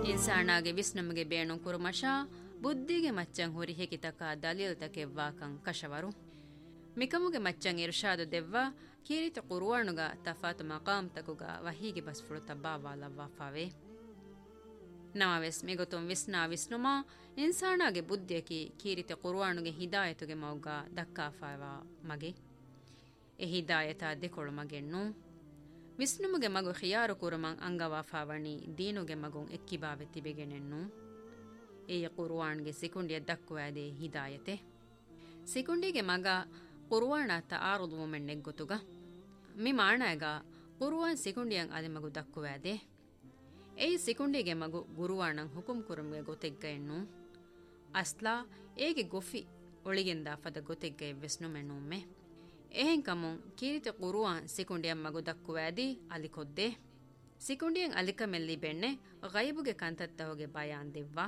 ಇನ್ಸಾನಾಗೆ ವಿಸ್ನಮಗೆ ಬೇಣು ಕುರುಮಶ ಬುದ್ಧಿಗೆ ಮಚ್ಚಂ ಹುರಿ ಹೆಕಿತಕ ದಲೀಲ್ ತಕೆವ್ವಾಕಂ ಕಶವರು ಮಿಕಮುಗೆ ಮಚ್ಚಂ ಇರ್ಷಾದು ದೆವ್ವ ಕೀರಿತ ಕುರುವಾಣುಗ ತಫಾತು ಮಕಾಮ್ ತಕುಗ ವಹೀಗೆ ಬಸ್ಫುಳು ತಬ್ಬಾವಾಲವ್ವಾಫಾವೆ ನಮವೆಸ್ ಮಿಗೊತುಂ ವಿಸ್ನಾ ವಿಸ್ನುಮಾ ಇನ್ಸಾನಾಗೆ ಬುದ್ಧಿಯಕಿ ಕೀರಿತ ಕುರುವಾಣುಗೆ ಹಿದಾಯತುಗೆ ಮೌಗ ದಕ್ಕಾಫಾವಾ ಮಗೆ ಎ ಹಿದಾಯತ ದೆಕೊಳು ಮಗೆಣ್ಣು ವಿಸ್ನುಮುಗೆ ಮಗು ಖಿಯಾರು ಕುರುಮಂ ಅಂಗವಾಫಾವಣಿ ದೀನುಗೆ ಮಗುಂ ಎಕ್ಕಿಬಾವೆ ತಿಬೆಗೆನೆನ್ನು ಏಯ ಕುರುವಾಣ್ಗೆ ಸಿಕುಂಡಿಯ ದಕ್ಕುವಾದೆ ಹಿದಾಯತೆ ಸಿಕುಂಡಿಗೆ ಮಗ ಕುರುವಾಣ ತಾರುದು ಮುಮೆಣ್ಣೆಗ್ಗೊತುಗ ಮಿ ಮಾಣಾಗ ಕುರುವಾನ್ ಸಿಕುಂಡಿಯಂ ಅದೆ ಮಗು ದಕ್ಕುವಾದೆ ಏಯ್ ಸಿಕುಂಡಿಗೆ ಮಗು ಗುರುವಾಣಂ ಹುಕುಂ ಕುರುಮ್ಗೆ ಗೊತೆಗ್ಗೆಯನ್ನು ಅಸ್ಲಾ ಏಗೆ ಗೊಫಿ ಒಳಿಗೆಂದ ಫದ ಗೊತೆಗ್ಗೆ ವಿಸ್ನು ಮೆಣ್ಣುಮ್ಮೆ එහෙන් කමුන් කීරිත කුරුවාන් සිකුණ්ඩියන් මගු දක්කුවෑදී අලිකොද්දේ සිකුණ්ඩියන් අලිකමෙල්ලි බෙන්නේ ගයිබුගේ කන්තත්තවගේ බයාන් දෙව්වා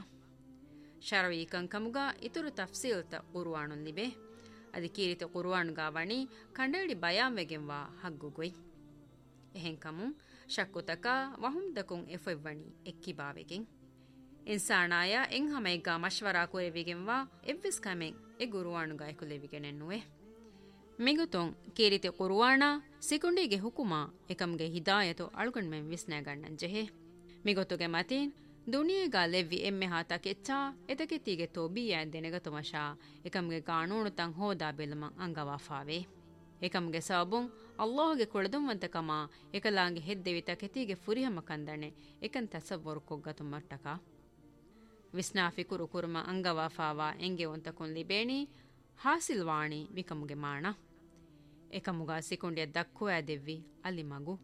ශරවීකන් කමුගා ඉතුරු තෆ්සීල්ත කුරුවානුන් ලිබේ අදි කීරිත කුරුවානුගා වණී කණ්ඩඩි බයාන් වෙගෙන්වා හග්ගුගොයි එහෙන් කමුන් ශක්කුතකා වහුම් දකුන් එෆෙව්වණී එක්කිබාවෙගෙන් ඉන්සානායා එන් හැමයිගා මෂ්වරා කුරෙවිගෙන්වා එව්විස් කමෙන් ඒ කුරුවානුගා එකුලෙවිගෙනෙන්නුවේ ಮಿಗುತೊಂ ಕೀರಿತೆ ಕುರುವಾಣ ಸಿಕುಂಡಿಗೆ ಹುಕುಮಾ ಎಕಮ್ಗೆ ಹಿದಾಯತು ಅಳುಗಣ್ಮೆಂ ವಿಸ್ನಾಗಣ್ಣನ್ ಜೆಹೆ ಮಿಗೊತುಗೆ ಮತೀನ್ ದುನಿಯೆಗಾ ಲೆವ್ವಿ ಎಮ್ಮೆ ಹಾತಾ ಕೆಚ್ಚಾ ಎತಕೆತ್ತಿಗೆ ತೋಬಿಯಾನ್ ದೆನೆಗತುಮಶಾ ಎಕಮ್ಗೆ ಕಾನೂನು ತಂ ಹೋದಾ ಬೆಲುಮಂ ಅಂಗವಾಫಾವೆ ಎಕಮ್ಗೆ ಸಬುಂ ಅಲ್ಲಾಹುಗೆ ಕುಳದುಂವಂತಕಮ ಎಕಲಾಂಗೆ ಹೆದ್ದೆವಿತ ಕೆತ್ತಿಗೆ ಫುರಿಹಮ ಕಂದಣೆ ಎಕನ್ ತಸವ್ವರು ಕೊಗ್ಗತು ಮಟ್ಟಕ ವಿಸ್ನಾಫಿ ಕುರು ಕುರುಮ ಅಂಗವಾಫಾವಾ ಎಂಗೆ ಒಂತಕುನ್ ಲಿಬೇಣಿ ಹಾಸಿಲ್ವಾಣಿ ಮಿಕಮುಗೆ ಮಾಣ ಎಕಮುಗ ಸಿಕುಂಡಿಯ ದಕ್ಕುವ ದೆವ್ವಿ ಅಲ್ಲಿ ಮಗು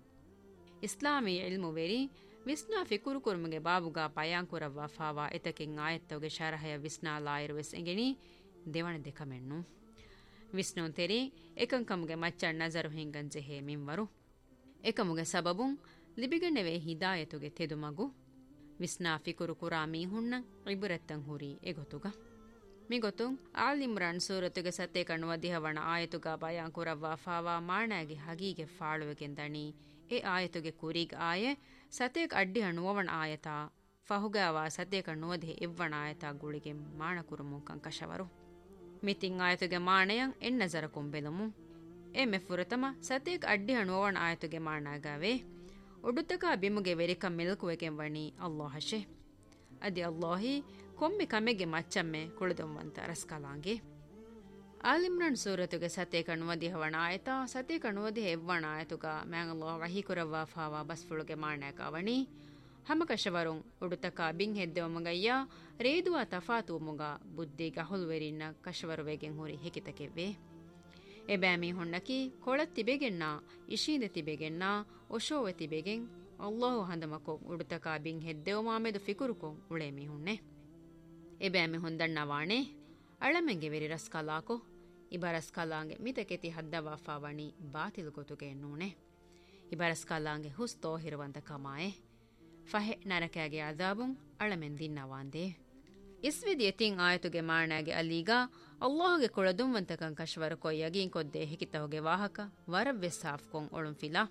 ಇಸ್ಲಾಮಿ ಇಲ್ಮುವೆರಿ ವಿಸ್ನಾ ಫಿಕುರು ಕುರುಮುಗೆ ಬಾಬುಗಾ ಪಯಾಂಕುರವ್ವ ಫಾವಾ ಎತಕಿಂ ಆಯತ್ತವಗೆ ಶರಹಯ ವಿಸ್ನಾ ಲಾಯಿರುವೆಸ್ ಎಂಗೆನಿ ದೇವಣ ದೆಕಮೆಣ್ಣು ವಿಸ್ನುನ್ ತೆರಿ ಎಕಂಕಮುಗೆ ಮಚ್ಚಣ್ ನಜರು ಹಿಂಗನ್ ಜೆಹೆ ಮಿಂವರು ಎಕಮುಗೆ ಸಬಬುಂ ಲಿಬಿಗಣ್ಣೆವೆ ಹಿದಾಯತುಗೆ ತೆದು ಮಗು ವಿಸ್ನಾ ಫಿಕುರು ಕುರಾ ಮೀಹುಣ್ಣ ಇಬುರತ್ತಂ ಹುರಿ ಎಗೊತುಗ ಮಿಗೊತುಂ ಆಲ್ ಇಮ್ರಾನ್ ಸೂರತುಗೆ ಸತ್ತೆ ಕಣ್ಣುವದಿಹವಣ ಆಯತುಗ ಬಯಾನ್ ಕುರವ್ವಾ ಫಾವಾ ಮಾಣಾಗಿ ಹಗೀಗೆ ಫಾಳುವೆಗೆಂದಣಿ ಎ ಆಯತುಗೆ ಕುರಿಗ್ ಆಯೆ ಸತೇಕ್ ಅಡ್ಡಿ ಹಣ್ಣುವವಣ ಆಯತಾ ಫಹುಗಾವಾ ಸತ್ತೆ ಕಣ್ಣುವದಿ ಇವ್ವಣ ಆಯತಾ ಗುಳಿಗೆ ಮಾಣ ಕುರುಮುಕಂ ಕಶವರು ಮಿತಿಂ ಆಯತುಗೆ ಮಾಣೆಯಂ ಎನ್ನಜರ ಕೊಂಬೆಲುಮು ಎ ಮೆಫುರತಮ ಸತೇಕ್ ಅಡ್ಡಿ ಹಣ್ಣುವವಣ ಆಯತುಗೆ ಮಾಣಾಗಾವೆ ಒಡುತಕ ಬಿಮುಗೆ ವೆರಿಕಂ ಮಿಲ್ಕುವೆಗೆಂ ವಣಿ ಅಲ್ಲಾಹಶೆ ಅದಿ ಅಲ್ಲಾಹಿ ಕೊಮ್ಮೆ ಕಮೆಗೆ ಮಚ್ಚಮ್ಮೆ ಕುಳಿದುವಂತ ರಸ್ಕಲಾಂಗೆ ಆಲಿಮ್ರಾನ್ ಸೂರತುಗೆ ಸತೆ ಕಣ್ಣುವದಿಹವಣ ಆಯತಾ ಸತೆ ಕಣ್ಣುವದಿ ಎವ್ವಣ ಆಯತುಗ ಮ್ಯಾಂಗ್ ಅಲ್ಲಾಹ್ ವಹಿ ಕುರವ್ವಾ ಫಾವಾ ಬಸ್ಫುಳುಗೆ ಮಾಣಾಕವಣಿ ಹಮಕಶವರುಂ ಉಡುತಕ ಬಿಂಗ್ ಹೆದ್ದೆವಮಗಯ್ಯ ರೇದುವ ತಫಾತುಮುಗ ಬುದ್ಧಿಗ ಹುಲ್ವೆರಿನ್ನ ಕಶವರುವೆಗೆಂ ಹುರಿ ಹೆಕಿತಕೆವ್ವೆ ಎಬ್ಯಾಮಿ ಹುಣ್ಣಕಿ ಕೊಳತ್ತಿಬೆಗೆನ್ನ ಇಶೀದೆ ತಿಬೆಗೆನ್ನ ಒಶೋವೆ ತಿಬೆಗೆಂ ಅಲ್ಲಾಹು ಹಂದಮಕೊ ಉಡುತಕ ಬಿಂಗ್ ಹೆದ್ದೆವಮಾಮೆದು ಫಿಕುರುಕೊಂ ಉಳೇಮಿ ಹುಣ್ಣೆ ಎಬ್ಯಾಮಿ ಹೊಂದಣ್ಣವಾಣೆ ಅಳಮೆಂಗೆ ವೆರಿ ರಸ್ಕಲಾಕೊ ಇಬರಸ್ಕಲಾಂಗೆ ಮಿತಕೆತಿ ಹದ್ದವಾಫಾವಣಿ ಬಾತಿಲ್ ಗೊತುಗೆ ಎನ್ನೂಣೆ ಇಬರಸ್ಕಲಾಂಗೆ ಹುಸ್ ತೋಹಿರುವಂತ ಕಮಾಯೆ ಫಹೆ ನರಕಾಗೆ ಅದಾಬುಂ ಅಳಮೆನ್ ದಿನ್ನವಾಂದೆ ಇಸ್ವಿದಿ ಎತಿಂ ಆಯತುಗೆ ಮಾಣಾಗೆ ಅಲೀಗ ಅಲ್ಲಾಹುಗೆ ಕೊಳದುಂವಂತಕಂ ಕಶ್ವರ ಕೊಯ್ಯಗಿಂ ಕೊದ್ದೆ ಹೆಕಿತಹುಗೆ ವಾಹಕ ವರವ್ವೆ ಸಾಫ್ಕೊಂ ಒಳುಂ ಫಿಲಾ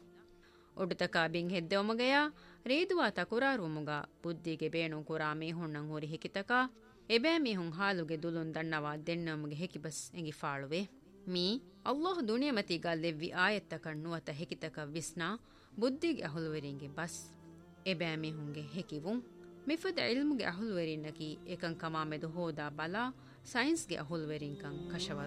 ಒಡುತಕ ಬಿಂಗ್ ಹೆದ್ದೆವಮಗೆಯ ರೇದುವಾ ತಕುರಾರುಮುಗ ಬುದ್ಧಿಗೆ ಬೇಣು ಕುರಾ ಮೀಹುಣ್ಣಂ ಹುರಿ ಹೆಕಿತಕ ಎಬෑ ಮೀಹುಂ ಹಾಲುಗೆ ದುಲುನ್ ದಣ್ಣವಾ ದೆನ್ನಮುಗೆ ಹೆಕಿಬಸ್ ಎಂಗಿ ಫಾಳುವೆ ಮೀ ಅಲ್ಲಾಹ್ ದುನಿಯಮತಿಗಾ ಲೆವ್ವಿ ಆಯತ್ತಕ ನುವತ ಹೆಕಿತಕ ವಿಸ್ನಾ ಬುದ್ಧಿಗೆ ಅಹುಲುವೆರಿಂಗೆ ಬಸ್ ಎಬෑ ಮೀಹುಂಗೆ ಹೆಕಿವುಂ ಮಿಫದ ಇಲ್ಮುಗೆ ಅಹುಲುವೆರಿನ್ನಕಿ ಏಕಂ ಕಮಾಮೆದು ಹೋದಾ ಬಲಾ ಸೈನ್ಸ್ಗೆ ಅಹುಲುವೆರಿಂಕಂ ಕಶವರು